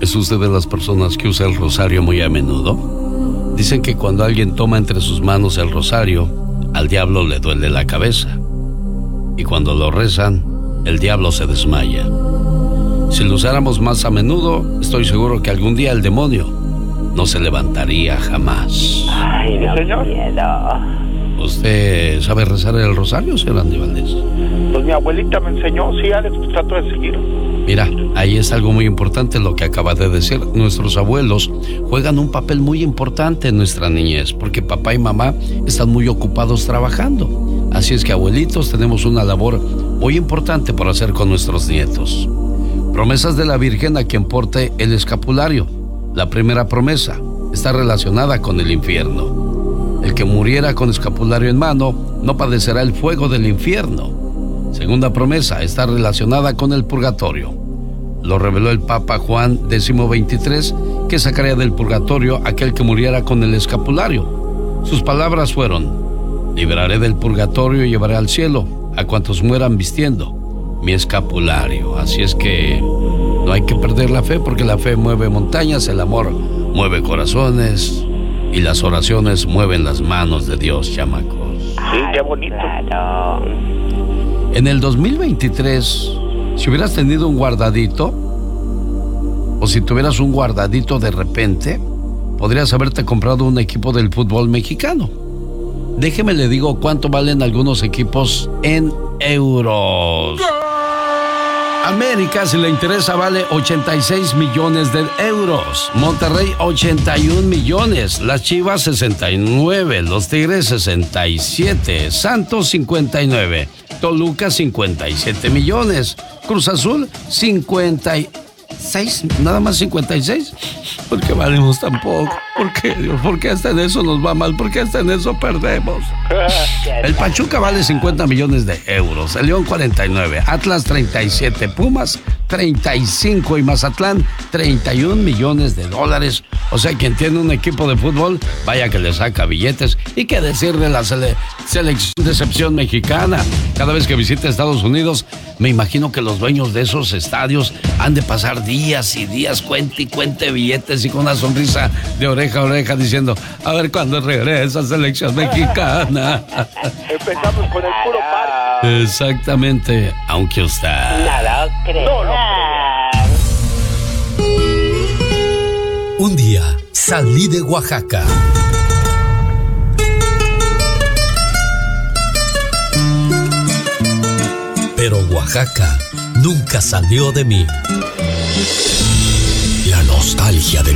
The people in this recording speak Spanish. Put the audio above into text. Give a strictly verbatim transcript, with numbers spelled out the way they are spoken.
¿Es usted de las personas que usa el rosario muy a menudo? Dicen que cuando alguien toma entre sus manos el rosario, al diablo le duele la cabeza. Y cuando lo rezan, el diablo se desmaya. Si lo usáramos más a menudo, estoy seguro que algún día el demonio no se levantaría jamás. Ay, Dios señor. ¿Usted sabe rezar el rosario, señor Andy Valdés? Pues mi abuelita me enseñó, sí, Alex, pues trato de seguir. Mira, ahí es algo muy importante lo que acaba de decir. Nuestros abuelos juegan un papel muy importante en nuestra niñez, porque papá y mamá están muy ocupados trabajando. Así es que, abuelitos, tenemos una labor muy importante por hacer con nuestros nietos. Promesas de la Virgen a quien porte el escapulario. La primera promesa está relacionada con el infierno. El que muriera con escapulario en mano no padecerá el fuego del infierno. Segunda promesa está relacionada con el purgatorio. Lo reveló el Papa Juan veintitrés, que sacaría del purgatorio aquel que muriera con el escapulario. Sus palabras fueron: liberaré del purgatorio y llevaré al cielo a cuantos mueran vistiendo mi escapulario. Así es que no hay que perder la fe, porque la fe mueve montañas, el amor mueve corazones y las oraciones mueven las manos de Dios, chamacos. Sí, qué bonito. En el dos mil veintitrés, si hubieras tenido un guardadito, o si tuvieras un guardadito de repente, podrías haberte comprado un equipo del fútbol mexicano. Déjeme le digo cuánto valen algunos equipos en euros. América, si le interesa, vale ochenta y seis millones de euros. Monterrey, ochenta y un millones. Las Chivas, sesenta y nueve. Los Tigres, sesenta y siete. Santos, cincuenta y nueve. Toluca, cincuenta y siete millones. Cruz Azul, cincuenta y seis. Nada más cincuenta y seis. ¿Por qué valemos tan poco? ¿Por qué, Dios? ¿Por qué hasta en eso nos va mal? ¿Por qué hasta en eso perdemos? El Pachuca vale cincuenta millones de euros. El León, cuarenta y nueve. Atlas, treinta y siete. Pumas, treinta y cinco. Y Mazatlán, treinta y un millones de dólares. O sea, quien tiene un equipo de fútbol, vaya que le saca billetes. Y qué decir de la sele- selección de excepción mexicana. Cada vez que visite Estados Unidos, me imagino que los dueños de esos estadios han de pasar días y días, cuente y cuente billetes, y con una sonrisa de oreja a oreja diciendo: a ver cuándo regresa selección mexicana. Empezamos con el puro par. Exactamente, aunque usted No lo creo. No lo Un día salí de Oaxaca. Pero Oaxaca nunca salió de mí. La nostalgia de